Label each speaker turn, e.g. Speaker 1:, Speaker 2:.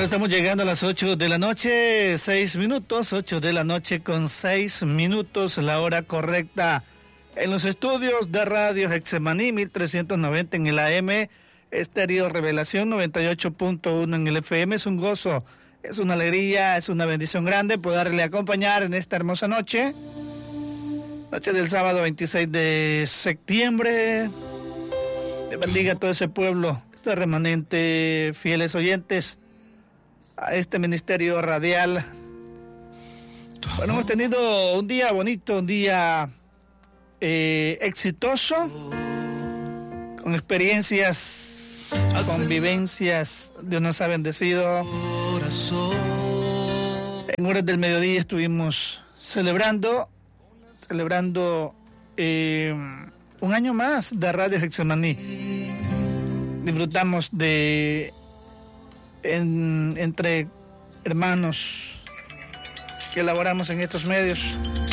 Speaker 1: Bueno, estamos llegando a las 8 de la noche, 6 minutos, 8 de la noche con 6 minutos, la hora correcta en los estudios de Radio Getsemaní, 1390 en el AM, Estéreo Revelación 98.1 en el FM. Es un gozo, es una alegría, es una bendición grande poderle acompañar en esta hermosa noche, noche del sábado 26 de septiembre. Te bendiga a todo ese pueblo, este remanente, fieles oyentes a este ministerio radial. Bueno, hemos tenido un día bonito, un día exitoso, con experiencias, convivencias. Dios nos ha bendecido. En horas del mediodía estuvimos celebrando un año más de Radio Getsemaní. Disfrutamos de entre hermanos que elaboramos en estos medios